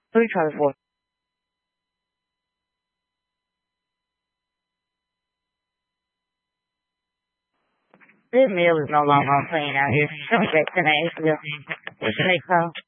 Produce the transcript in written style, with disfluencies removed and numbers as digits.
3 transport. This meal is no longer on clean out here. Come back tonight. Yeah. What's your next call?